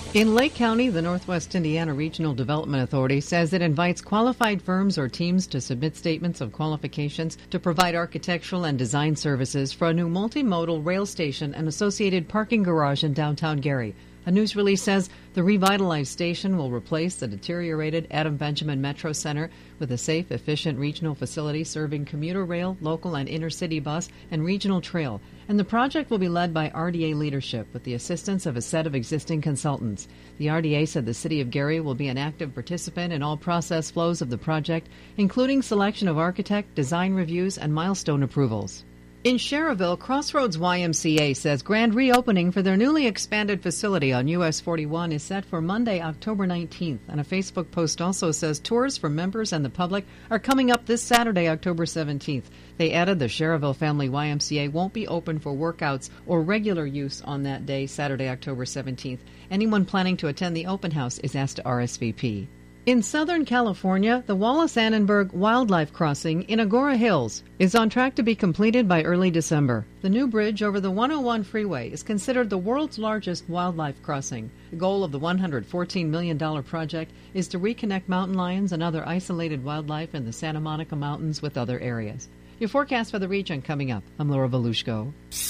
In Lake County, the Northwest Indiana Regional Development Authority says it invites qualified firms or teams to submit statements of qualifications to provide architectural and design services for a new multimodal rail station and associated parking garage in downtown Gary. A news release says the revitalized station will replace the deteriorated Adam Benjamin Metro Center with a safe, efficient regional facility serving commuter rail, local and intercity bus, and regional trail. And the project will be led by RDA leadership with the assistance of a set of existing consultants. The RDA said the City of Gary will be an active participant in all process flows of the project, including selection of architect, design reviews, and milestone approvals. In Sherrville, Crossroads YMCA says grand reopening for their newly expanded facility on US 41 is set for Monday, October 19th. And a Facebook post also says tours for members and the public are coming up this Saturday, October 17th. They added the Sherrville Family YMCA won't be open for workouts or regular use on that day, Saturday, October 17th. Anyone planning to attend the open house is asked to RSVP. In Southern California, the Wallace-Annenberg Wildlife Crossing in Agoura Hills is on track to be completed by early December. The new bridge over the 101 freeway is considered the world's largest wildlife crossing. The goal of the $114 million project is to reconnect mountain lions and other isolated wildlife in the Santa Monica Mountains with other areas. Your forecast for the region coming up. I'm Laura Volushko.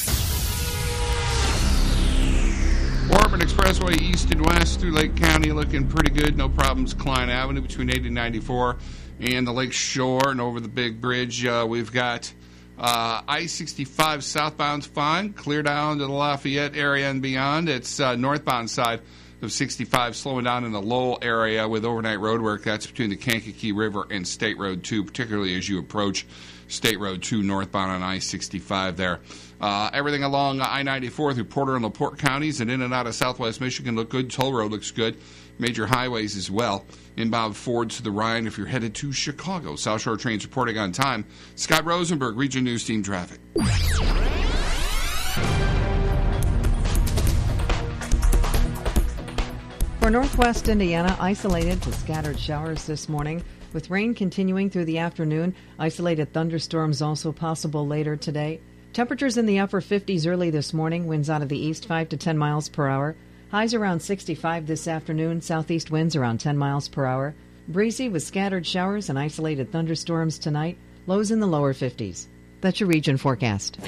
Warburton Expressway east and west through Lake County looking pretty good. No problems. Klein Avenue between 80 and 94 and the Lake Shore and over the big bridge. We've got I-65 southbound's fine. Clear down to the Lafayette area and beyond. It's northbound side of 65 slowing down in the Lowell area with overnight road work. That's between the Kankakee River and State Road 2, particularly as you approach State Road 2 northbound on I-65 there. Everything along I-94 through Porter and LaPorte counties and in and out of southwest Michigan look good. Toll Road looks good. Major highways as well. Inbound Ford to the Rhine if you're headed to Chicago. South Shore trains reporting on time. Scott Rosenberg, Region News Team Traffic. For northwest Indiana, isolated to scattered showers this morning, with rain continuing through the afternoon. Isolated thunderstorms also possible later today. Temperatures in the upper 50s early this morning, winds out of the east 5 to 10 miles per hour. Highs around 65 this afternoon, southeast winds around 10 miles per hour. Breezy with scattered showers and isolated thunderstorms tonight, lows in the lower 50s. That's your region forecast.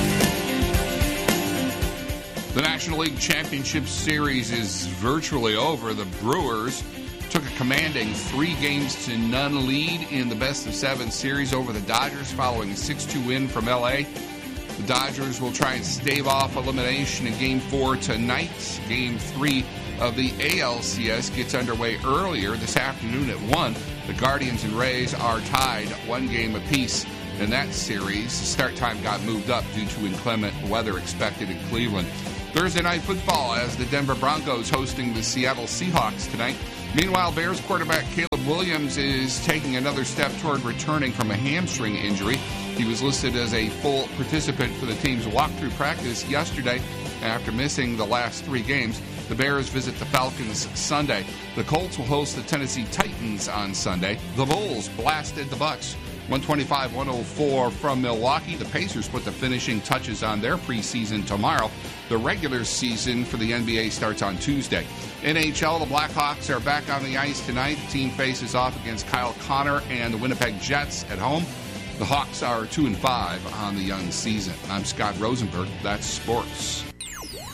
The National League Championship Series is virtually over. The Brewers took a commanding 3-0 lead in the best-of-7 series over the Dodgers following a 6-2 win from L.A. The Dodgers will try and stave off elimination in Game 4 tonight. Game 3 of the ALCS gets underway earlier this afternoon at 1. The Guardians and Rays are tied 1 game apiece in that series. The start time got moved up due to inclement weather expected in Cleveland. Thursday night football as the Denver Broncos hosting the Seattle Seahawks tonight. Meanwhile, Bears quarterback Caleb Williams is taking another step toward returning from a hamstring injury. He was listed as a full participant for the team's walkthrough practice yesterday after missing the last 3 games. The Bears visit the Falcons Sunday. The Colts will host the Tennessee Titans on Sunday. The Bulls blasted the Bucks 125-104 from Milwaukee. The Pacers put the finishing touches on their preseason tomorrow. The regular season for the NBA starts on Tuesday. NHL, the Blackhawks are back on the ice tonight. The team faces off against Kyle Connor and the Winnipeg Jets at home. The Hawks are 2-5 on the young season. I'm Scott Rosenberg. That's sports.